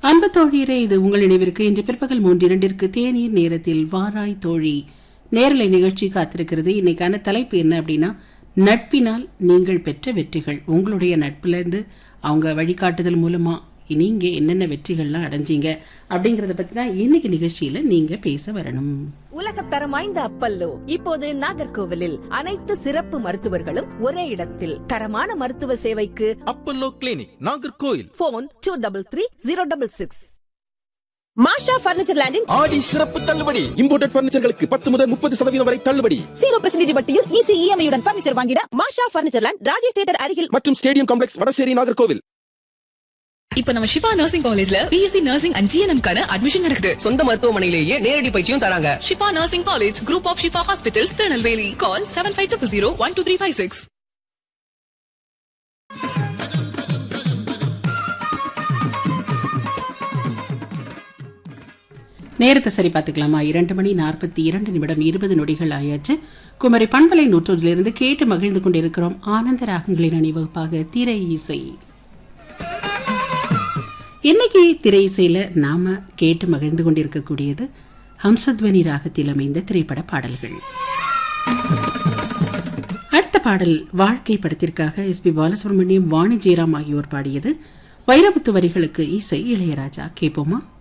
அன்பு தோழியரே, இது உங்கள் நினைவிற்கு இன்று பிற்பகல் 3:02 தேநீர் நேரத்தில் வாராய் தோழி நேரலை நிகழ்ச்சி காத்திருக்கிறது. இன்னைக்கான தலைப்பு என்ன அப்படின்னா, நட்பினால் நீங்கள் பெற்ற வெற்றிகள். உங்களுடைய நட்புல இருந்து அவங்க வழிகாட்டுதல் மூலமா நீங்க என்னென்ன வெற்றிகள்லாம் அடைஞ்சீங்க அப்படிங்கறத பத்தி தான் இன்னைக்கு நிகழ்ச்சியில நீங்க பேச வரணும். உலகத்தரம் வாய்ந்த அப்பல்லோ இப்போது நாகர்கோவிலில் அனைத்து சிறப்பு மருத்துவர்களும் ஒரே இடத்தில். தரமான மருத்துவ சேவைக்கு அப்பல்லோ கிளினிக், நாகர்கோவில். போன் 233066. மாஷா பர்னிச்சர் லேண்டின் ஆடி சிறப்பு தள்ளுபடி. இம்போர்ட்டட் பர்னிச்சர்களுக்கு 10 முதல் 30% வரை தள்ளுபடி. 0% வட்டியில் ஈஸி இஎம்ஐயுடன் பர்னிச்சர் வாங்கிட மாஷா பர்னிச்சர் லேண்ட், ராஜேஷ் தியேட்டர் அருகில் மற்றும் ஸ்டேடியம் காம்ப்ளெக்ஸ், வடசேரி, நாகர்கோவில். இப்ப நம்ம ஷிஃபா நர்சிங் காலேஜ்ல பிஎஸ்சி நர்சிங் அண்ட் ஜிஎன்எம் கான அட்மிஷன் நடக்குது. சொந்த மருத்துவமனையிலேயே நேரடி பயிற்சியும் தராங்க. Shifa nursing college, group of Shifa hospitals, Tirunelveli. கால் 7500-12356. நேரத்தை சரி பார்த்துக்கலாமா? 2:42 20 நொடிகள் ஆயாச்சு. குமரி பண்பலை நூற்றோடிலிருந்து கேட்டு மகிழ்ந்து கொண்டிருக்கிறோம். ஆனந்த ராகங்களின் அணிவகுப்பாக திரை இசை. இன்னைக்கு திரை இசையில நாம கேட்டு மகிழ்ந்து கொண்டிருக்கக்கூடியது ஹம்சத்வனி ராகத்தில் அமைந்த திரைப்பட பாடல்கள். அடுத்த பாடல் வாழ்க்கை படத்திற்காக எஸ்பி பாலசுப்ரமணியம், வாணி ஜெயராம் ஆகியோர் பாடியது. வைரமுத்து வரிகளுக்கு இசை இளையராஜா. கேட்போமா?